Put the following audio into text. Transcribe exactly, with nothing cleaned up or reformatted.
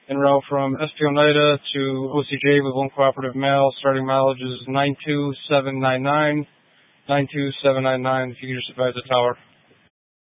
en route from S P Oneida to O C J with one cooperative mail. Starting mileage is nine two seven nine nine. nine two seven nine nine. If you could just advise the tower.